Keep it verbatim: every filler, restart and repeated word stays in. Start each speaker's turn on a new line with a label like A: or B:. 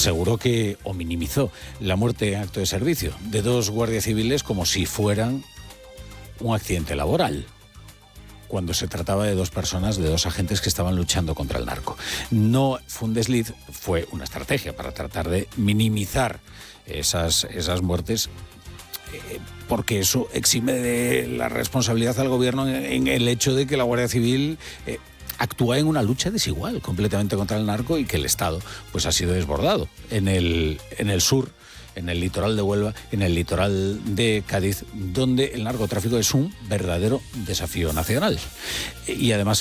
A: aseguró que, o minimizó, la muerte en acto de servicio de dos guardias civiles como si fueran un accidente laboral, cuando se trataba de dos personas, de dos agentes que estaban luchando contra el narco. No fue un desliz, fue una estrategia para tratar de minimizar esas, esas muertes, eh, porque eso exime de la responsabilidad al gobierno en, en el hecho de que la Guardia Civil eh, actúa en una lucha desigual completamente contra el narco y que el Estado pues ha sido desbordado en el, en el sur, en el litoral de Huelva, en el litoral de Cádiz, donde el narcotráfico es un verdadero desafío nacional. Y además